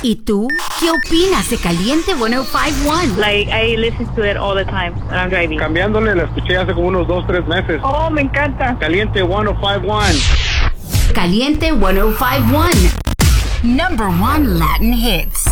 ¿Y tú qué opinas de Caliente 105.1? Like, I listen to it all the time when I'm driving. Cambiándole, la escuché hace como unos 2-3 meses. Oh, me encanta. Caliente 105.1. Caliente 105.1. Number 1 Latin hits.